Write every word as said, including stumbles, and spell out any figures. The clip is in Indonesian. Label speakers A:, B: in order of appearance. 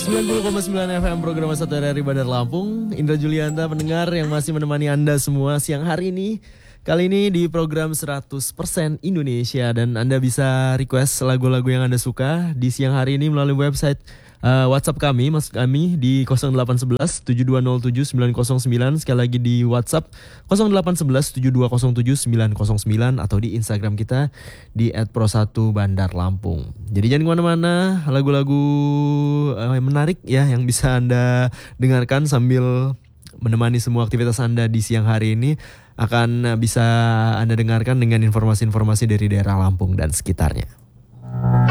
A: sembilan puluh koma sembilan F M program satu dari Bandar Lampung. Indra Julianta pendengar yang masih menemani Anda semua siang hari ini. Kali ini di program seratus persen Indonesia, dan Anda bisa request lagu-lagu yang Anda suka di siang hari ini melalui website uh, WhatsApp kami, maksud kami di nol delapan satu satu tujuh dua nol tujuh sembilan nol sembilan. Sekali lagi di WhatsApp nol delapan satu satu tujuh dua nol tujuh sembilan nol sembilan atau di Instagram kita di et pro satu Bandar Lampung. Jadi jangan kemana-mana, lagu-lagu uh, menarik ya yang bisa Anda dengarkan sambil menemani semua aktivitas Anda di siang hari ini akan bisa Anda dengarkan dengan informasi-informasi dari daerah Lampung dan sekitarnya.